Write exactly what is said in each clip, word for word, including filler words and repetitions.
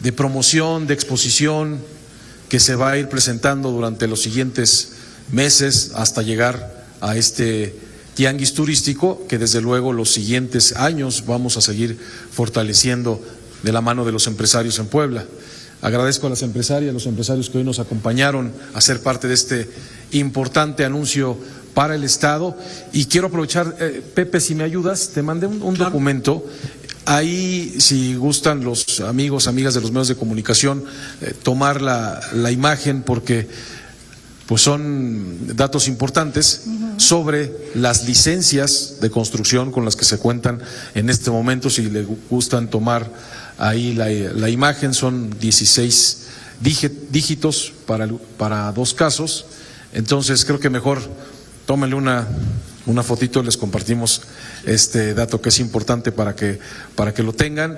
de promoción, de exposición que se va a ir presentando durante los siguientes meses hasta llegar a este tianguis turístico que desde luego los siguientes años vamos a seguir fortaleciendo de la mano de los empresarios en Puebla. Agradezco a las empresarias, a los empresarios que hoy nos acompañaron a ser parte de este importante anuncio para el Estado. Y quiero aprovechar, eh, Pepe, si me ayudas, te mandé un, un documento. Ahí, si gustan los amigos, amigas de los medios de comunicación, eh, tomar la, la imagen porque pues son datos importantes uh-huh. sobre las licencias de construcción con las que se cuentan en este momento. Si le gustan tomar ahí la, la imagen, son dieciséis dígitos para, para dos casos. Entonces creo que mejor tómenle una, una fotito, les compartimos este dato que es importante para que, para que lo tengan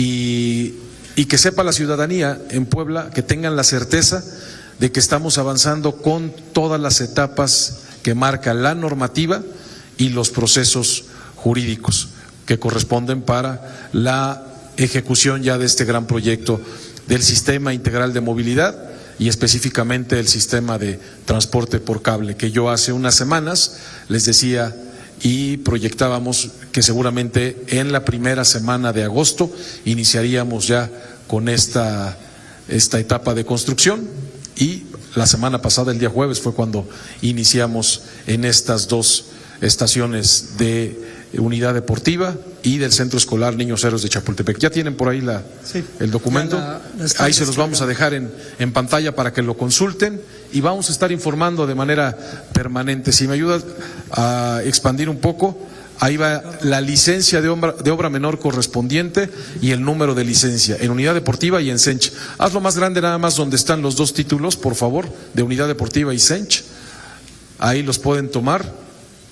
y, y que sepa la ciudadanía en Puebla, que tengan la certeza de que estamos avanzando con todas las etapas que marca la normativa y los procesos jurídicos que corresponden para la ejecución ya de este gran proyecto del Sistema Integral de Movilidad y específicamente el sistema de transporte por cable, que yo hace unas semanas les decía y proyectábamos que seguramente en la primera semana de agosto iniciaríamos ya con esta, esta etapa de construcción. Y la semana pasada, el día jueves, fue cuando iniciamos en estas dos estaciones de unidad deportiva y del Centro Escolar Niños Héroes de Chapultepec. ¿Ya tienen por ahí la, sí, el documento? La, la ahí se los vamos a dejar en, en pantalla para que lo consulten y vamos a estar informando de manera permanente. Si me ayudas a expandir un poco, ahí va la licencia de obra, de obra menor correspondiente y el número de licencia en unidad deportiva y en Sench. Hazlo más grande nada más donde están los dos títulos, por favor, de unidad deportiva y Sench. Ahí los pueden tomar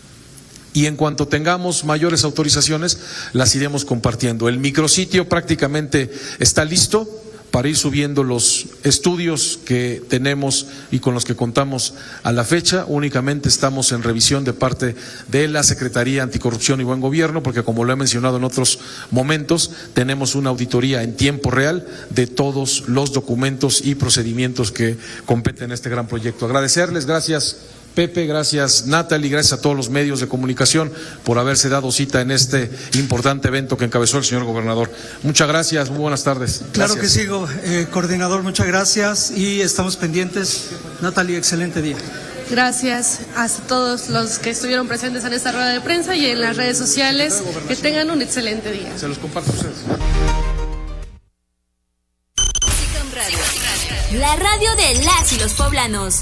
y en cuanto tengamos mayores autorizaciones las iremos compartiendo. El micrositio prácticamente está listo para ir subiendo los estudios que tenemos y con los que contamos a la fecha. Únicamente estamos en revisión de parte de la Secretaría Anticorrupción y Buen Gobierno, porque como lo he mencionado en otros momentos, tenemos una auditoría en tiempo real de todos los documentos y procedimientos que competen a este gran proyecto. Agradecerles, gracias Pepe, gracias Natalie, gracias a todos los medios de comunicación por haberse dado cita en este importante evento que encabezó el señor gobernador. Muchas gracias, muy buenas tardes. Claro que sí, eh, coordinador, muchas gracias y estamos pendientes. Natalie, excelente día. Gracias a todos los que estuvieron presentes en esta rueda de prensa y en las redes sociales. Que tengan un excelente día. Se los comparto a ustedes. La radio de las y los poblanos.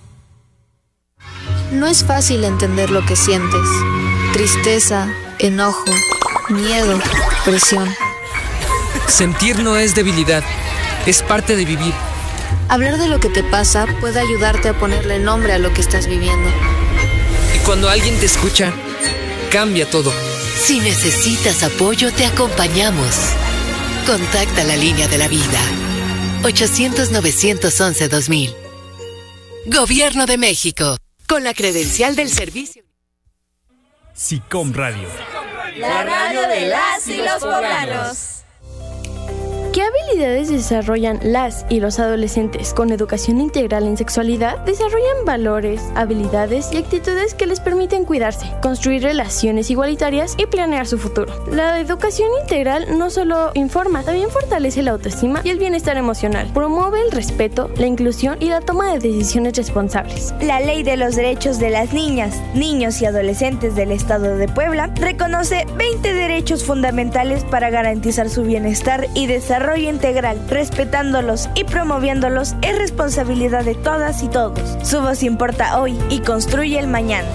No es fácil entender lo que sientes. Tristeza, enojo, miedo, presión. Sentir no es debilidad, es parte de vivir. Hablar de lo que te pasa puede ayudarte a ponerle nombre a lo que estás viviendo. Y cuando alguien te escucha, cambia todo. Si necesitas apoyo, te acompañamos. Contacta la línea de la vida. ochocientos, novecientos once, dos mil. Gobierno de México. Con la credencial del servicio. SICOM Radio. La radio de las y los poblanos. ¿Qué habilidades desarrollan las y los adolescentes con educación integral en sexualidad? Desarrollan valores, habilidades y actitudes que les permiten cuidarse, construir relaciones igualitarias y planear su futuro. La educación integral no solo informa, también fortalece la autoestima y el bienestar emocional. Promueve el respeto, la inclusión y la toma de decisiones responsables. La Ley de los Derechos de las Niñas, Niños y Adolescentes del Estado de Puebla reconoce veinte derechos fundamentales para garantizar su bienestar y desarrollo integral, respetándolos y promoviéndolos es responsabilidad de todas y todos. Su voz importa hoy y construye el mañana.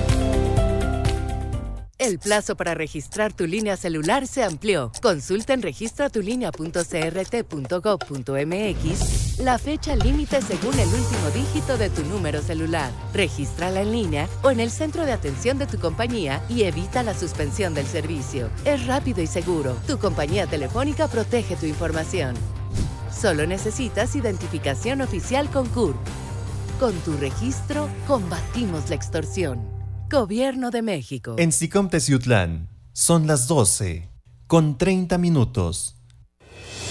El plazo para registrar tu línea celular se amplió. Consulta en registra tu línea punto c r t punto gob punto m x la fecha límite según el último dígito de tu número celular. Regístrala en línea o en el centro de atención de tu compañía y evita la suspensión del servicio. Es rápido y seguro. Tu compañía telefónica protege tu información. Solo necesitas identificación oficial con C U R P. Con tu registro, combatimos la extorsión. Gobierno de México. En SICOM Teciutlán son las doce con treinta minutos.